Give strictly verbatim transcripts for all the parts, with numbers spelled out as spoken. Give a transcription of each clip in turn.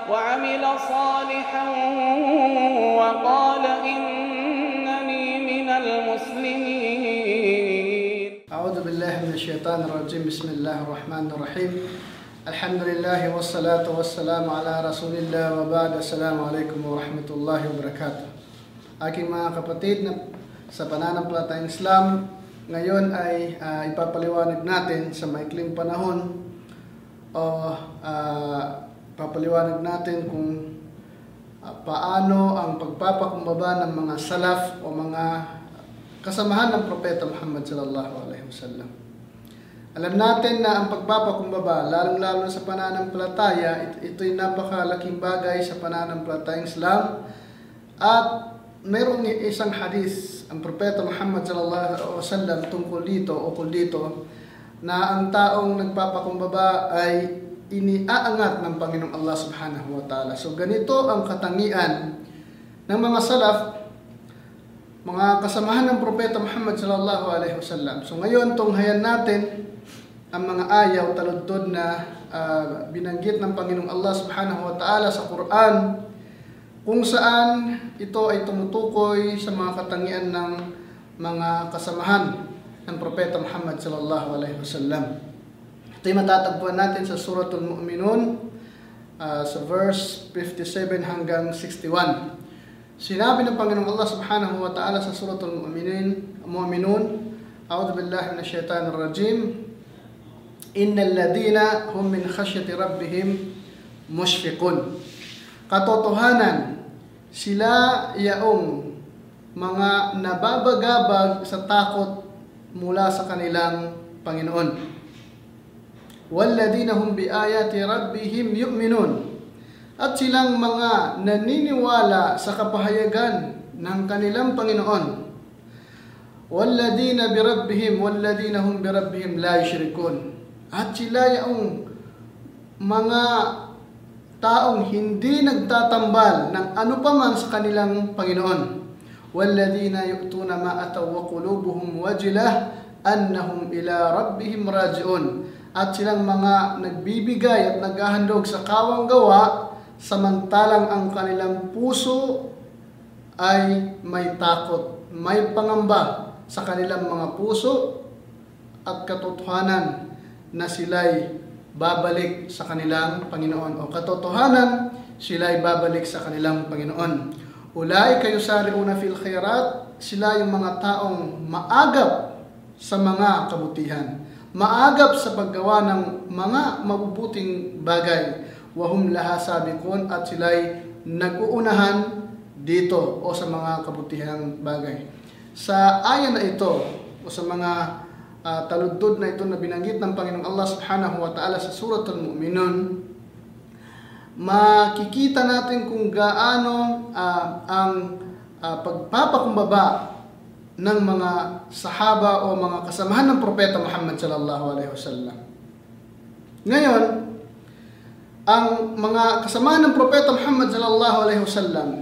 وعمل صالحا وقال إنني من المسلمين. أعوذ بالله من الشيطان الرجيم. بسم الله الرحمن الرحيم. الحمد لله والصلاة والسلام على رسول الله وبعد. السلام عليكم ورحمة الله وبركاته. Aking mga kapatid na sa pananampalatayang Islam, ngayon ay uh, ipapaliwanag natin sa maikling panahon o uh, papaliwanag natin kung uh, paano ang pagpapakumbaba ng mga salaf o mga kasamahan ng Propeta Muhammad sallallahu alaihi wasallam. Alam natin na ang pagpapakumbaba, lalong-lalo sa pananampalataya, it ito'y napakalaking bagay sa pananampalatayang Islam. At mayroong isang hadis ang Propeta Muhammad sallallahu alaihi wasallam tungkol dito o kung dito na ang taong nagpapakumbaba ay iniaangat ng Panginoong Allah subhanahu wa ta'ala. So ganito ang katangian ng mga salaf, mga kasamahan ng Propeta Muhammad sallallahu alaihi wasallam. So ngayon tunghayan natin ang mga ayaw taludtod na uh, binanggit ng Panginoong Allah subhanahu wa ta'ala sa Quran, kung saan ito ay tumutukoy sa mga katangian ng mga kasamahan ng Propeta Muhammad sallallahu alaihi wasallam. Ito ay matatagpuan natin sa Suratul Mu'minun, uh, sa verse fifty-seven hanggang sixty-one. Sinabi ng Panginoong Allah subhanahu wa ta'ala sa Suratul Mu'minun, Mu'minun, A'udhu billahi minash shaitanir rajim. Innal ladina hum min khasyati rabbihim mushfiqun. Katotohanan, sila yaong mga nababagabag sa takot mula sa kanilang Panginoon. Walladina hum biayati rabbihim yu'minun. At silang mga naniniwala sa kapahayagan ng kanilang Panginoon. Walladina birabbihim walladina hum birabbihim la yushrikun. At sila yaong mga taong hindi nagtatambal ng ano paman sa kanilang Panginoon. Walladina yu'tuna ma ataw wa qulubuhum wajilah annahum ila rabbihim raji'un. At silang mga nagbibigay at naghahandog sa kawang gawa, samantalang ang kanilang puso ay may takot, may pangamba sa kanilang mga puso at katotohanan na sila'y babalik sa kanilang Panginoon, o katotohanan sila'y babalik sa kanilang Panginoon. Ulaika yusari'una fil khairat, sila yung mga taong maagap sa mga kabutihan, maagap sa paggawa ng mga mabubuting bagay. Wahum laha sabiqun, at sila'y nag-uunahan dito o sa mga kabutihang bagay. Sa aya na ito o sa mga uh, taludtod na ito na binanggit ng Panginoong Allah subhanahu wa ta'ala sa Suratul Mu'minun, makikita natin kung gaano uh, ang uh, pagpapakumbaba ng mga sahaba o mga kasamahan ng Propeta Muhammad sallallahu alaihi wasallam. Ngayon, ang mga kasamahan ng Propeta Muhammad sallallahu alaihi wasallam,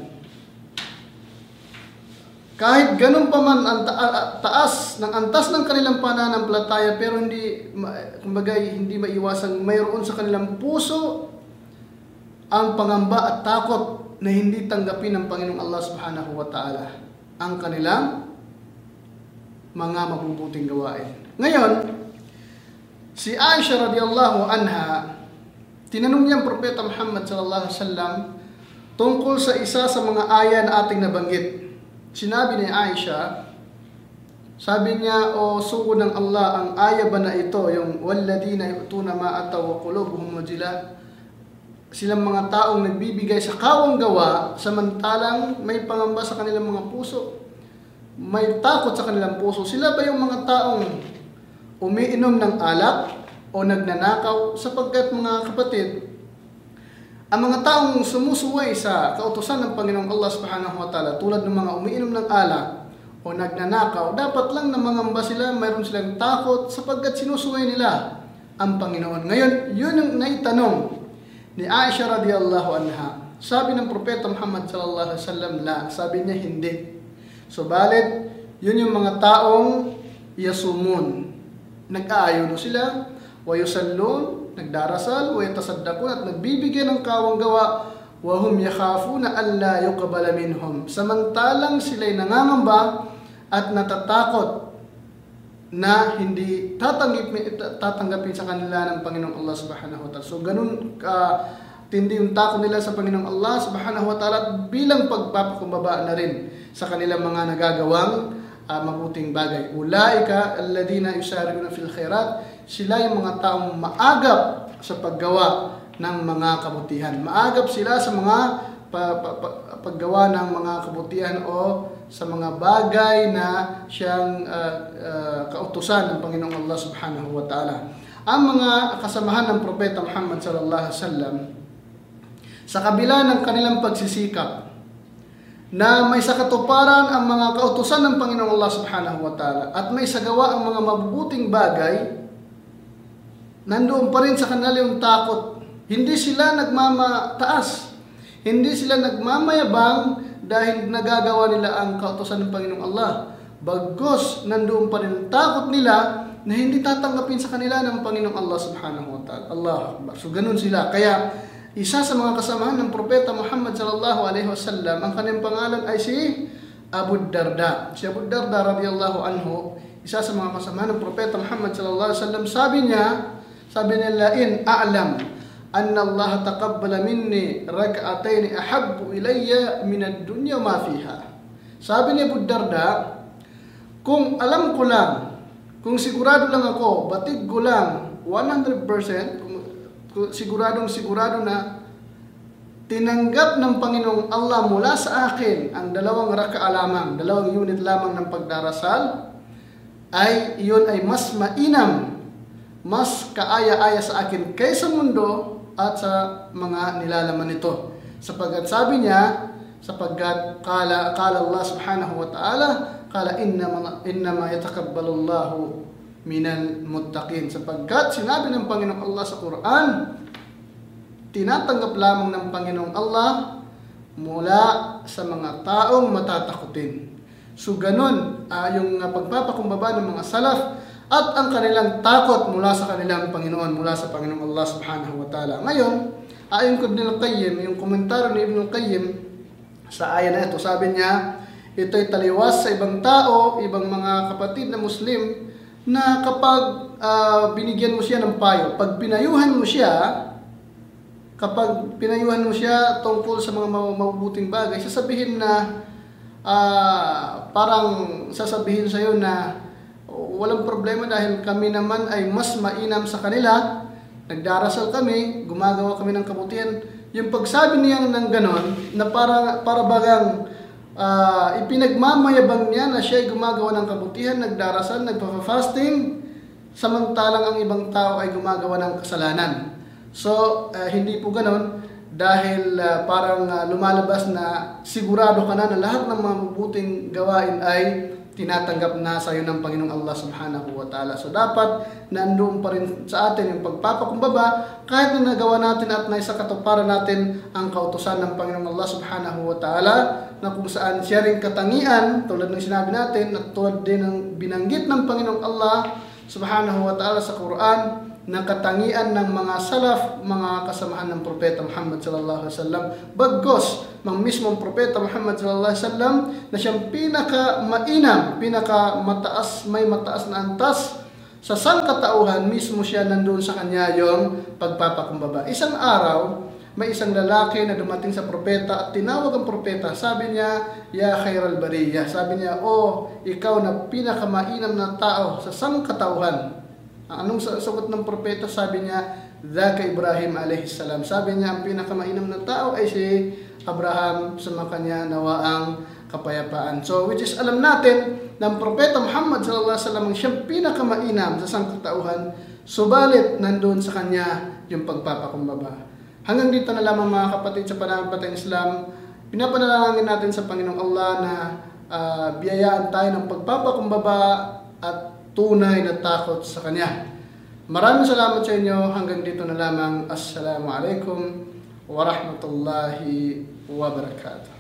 kahit ganun pa man ang ta taas ng antas ng kanilang pananampalataya, pero hindi kumbaga hindi maiwasang mayroon sa kanilang puso ang pangamba at takot na hindi tanggapin ng Panginoong Allah subhanahu wa ta'ala ang kanilang mga mabubuting gawain. Ngayon, si Aisha radhiyallahu anha, tinanong niya ang Propeta Muhammad sallallahu alaihi wasallam tungkol sa isa sa mga aya na ating nabanggit. Sinabi ni Aisha, sabi niya, o sugo ng Allah, ang aya ba na ito, yung walladina yu'tuna ma ataw wa qulubuhum wajilah, silang mga taong nagbibigay sa kawang gawa, samantalang may pangamba sa kanilang mga puso, may takot sa kanilang puso. Sila ba yung mga taong umiinom ng alak o nagnanakaw? Sapagkat mga kapatid, ang mga taong sumusuway sa kautusan ng Panginoong Allah subhanahu wa ta'ala, tulad ng mga umiinom ng alak o nagnanakaw, dapat lang na mangamba sila, mayroon silang takot sapagkat sinusuway nila ang Panginoon. Ngayon, yun yung naitanong ni Aisha radhiyallahu anha. Sabi ng Propeta Muhammad sallallahu alaihi wasallam, la, sabi niya hindi. Subalit, yun yung mga taong yasumun, nag-aayuno sila, wa yusallun, nagdarasal, wa yatasaddaqun, at nagbibigay ng kawang gawa, wa hum yakhafuna alla yuqbala minhum. Samantalang sila'y nangangamba at natatakot na hindi tatanggapin, tatanggapin sa kanila ng Panginoong Allah subhanahu wa ta'ala. So ganun ka tindi yung takot nila sa Panginoong Allah subhanahu wa ta'ala, at bilang pagpapakumbaba na rin sa kanilang mga nagagawang uh, mabuting bagay. Ulaika alladhina yusari'una fil khairat, sila yung mga taong maagap sa paggawa ng mga kabutihan. Maagap sila sa mga pa, pa, pa, paggawa ng mga kabutihan o sa mga bagay na siyang uh, uh, kautusan ng Panginoong Allah subhanahu wa ta'ala. Ang mga kasamahan ng Propeta Muhammad sallallahu alaihi wasallam, sa kabila ng kanilang pagsisikap na may sakatuparan ang mga kautusan ng Panginoong Allah subhanahu wa ta'ala at may sagawa ang mga mabubuting bagay, nandoon pa rin sa kanila yung takot. Hindi sila nagmamataas, hindi sila nagmamayabang dahil nagagawa nila ang kautusan ng Panginoong Allah. Bagkus nandoon pa rin ang takot nila na hindi tatanggapin sa kanila ng Panginoong Allah subhanahu wa ta'ala. Allah Akbar. So ganun sila. Kaya isa sa mga kasamahan ng Propeta Muhammad sallallahu alaihi wasallam, ang kanyang pangalan ay si Abu Darda. Si Abu Darda radhiyallahu anhu, isa sa mga kasamahan ng Propeta Muhammad sallallahu alaihi wasallam, sabi niya, sabi niya, "Lain a'lam anna Allah taqabbala minni rak'atayn ahabbu ilayya min ad-dunya ma fiha." Sabi ni Abu Darda, kung alam ko lang, kung sigurado lang ako, batig ko lang one hundred percent, siguradong sigurado na tinanggap ng Panginoong Allah mula sa akin ang dalawang raka'a lamang, dalawang unit lamang ng pagdarasal, ay iyon ay mas mainam, mas kaaya-aya sa akin kaysa mundo at sa mga nilalaman nito. Sapagkat sabi niya, sapagkat kala, kala Allah subhanahu wa ta'ala, kala innama, innama yatakabbalu Allahu minal muttaqin. Sapagkat sinabi ng Panginoong Allah sa Quran, tinatanggap lamang ng Panginoong Allah mula sa mga taong matatakutin. So ganun uh, yung uh, pagpapakumbaba ng mga salaf at ang kanilang takot mula sa kanilang Panginoon, mula sa Panginoong Allah subhanahu wa ta'ala. Ngayon, ayon ko Ibn al-Qayyim, yung komentaryo ni Ibn al-Qayyim sa aya na ito, sabi niya, ito'y taliwas sa ibang tao, ibang mga kapatid na Muslim, na kapag uh, binigyan mo siya ng payo, pag pinayuhan mo siya, kapag pinayuhan mo siya tungkol sa mga mabubuting bagay, sasabihin na, uh, parang sasabihin sa'yo na, walang problema dahil kami naman ay mas mainam sa kanila, nagdarasal kami, gumagawa kami ng kabutihan. Yung pagsabi niya ng ganon, na para, para bagang, Uh, ipinagmamayabang niya na siya ay gumagawa ng kabutihan, nagdarasal, nagpa-fasting, samantalang ang ibang tao ay gumagawa ng kasalanan. So, uh, hindi po ganon dahil uh, parang uh, lumalabas na sigurado ka na na lahat ng mga mabuting gawain ay tinatanggap na sa iyo ng Panginoong Allah subhanahu wa ta'ala. So dapat nandoon pa rin sa atin yung pagpapakumbaba kahit na nagawa natin at naisakatuparan natin ang kautusan ng Panginoong Allah subhanahu wa ta'ala, na kung saan siya rin katangian, tulad ng sinabi natin, at tulad din ng binanggit ng Panginoong Allah subhanahu wa ta'ala sa Quran, na katangian ng mga salaf, mga kasamahan ng Propeta Muhammad sallallahu alaihi wasallam, bagkos ng mismong Propeta Muhammad sallallahu alaihi wasallam na siyang pinaka mainam, pinaka mataas, may mataas na antas sa sangkatauhan, mismo siya nandoon sa kanya yung pagpapakumbaba. Isang araw, may isang lalaki na dumating sa propeta at tinawag ang propeta. Sabi niya, "Ya khairal bariyah." Sabi niya, "Oh, ikaw na pinakamainam na tao sa sangkatauhan." Anong sagot ng propeta? Sabi niya, "Dhaka Ibrahim alayhi salam." Sabi niya, ang pinakamainam na tao ay si Abraham, sa kanya nawa ang kapayapaan. So, which is alam natin na ang propeta Muhammad sallallahu alaihi wasallam ang siyang pinakamainam sa sangkatauhan, subalit nandoon sa kanya yung pagpapakumbaba. Hanggang dito na lamang mga kapatid sa pananampalatayang Islam. Pinapanalangin natin sa Panginoong Allah na uh, biyayaan tayo ng pagpapakumbaba at tunay na takot sa Kanya. Maraming salamat sa inyo. Hanggang dito na lamang. Assalamualaikum warahmatullahi wabarakatuh.